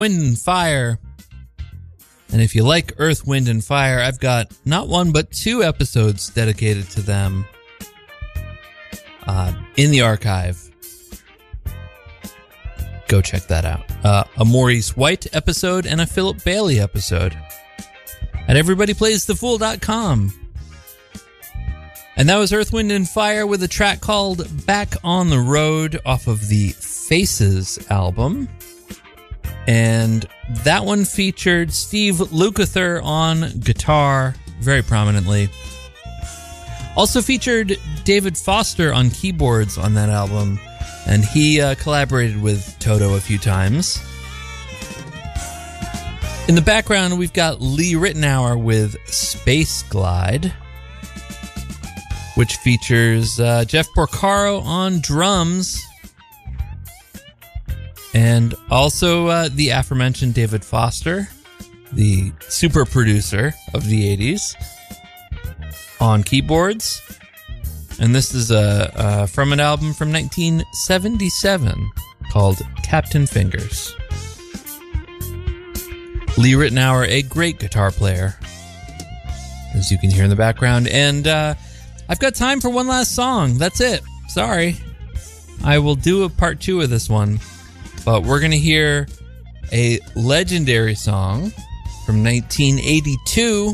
Wind and Fire. And if you like Earth, Wind and Fire, I've got not one but two episodes dedicated to them in the archive. Go check that out. A Maurice White episode and a Philip Bailey episode at everybodyplaysthefool.com. And that was Earth, Wind and Fire with a track called Back on the Road off of the Faces album. And that one featured Steve Lukather on guitar very prominently. Also featured David Foster on keyboards on that album, and he collaborated with Toto a few times. In the background, we've got Lee Ritenour with Space Glide, which features Jeff Porcaro on drums, and also the aforementioned David Foster, the super producer of the 80s, on keyboards. And this is from an album from 1977 called Captain Fingers. Lee Ritenour, a great guitar player, as you can hear in the background. And I've got time for one last song. That's it. Sorry. I will do a part 2 of this one. But we're going to hear a legendary song from 1982.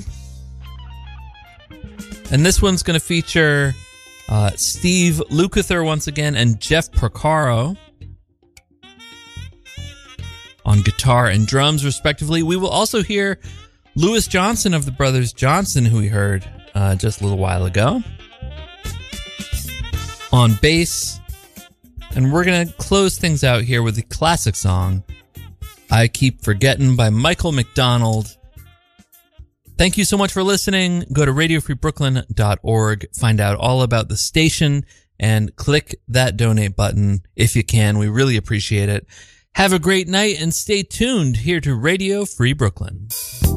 And this one's going to feature Steve Lukather once again and Jeff Porcaro on guitar and drums, respectively. We will also hear Louis Johnson of the Brothers Johnson, who we heard just a little while ago, on bass. And we're going to close things out here with the classic song, I Keep Forgettin' by Michael McDonald. Thank you so much for listening. Go to radiofreebrooklyn.org, find out all about the station, and click that donate button if you can. We really appreciate it. Have a great night and stay tuned here to Radio Free Brooklyn.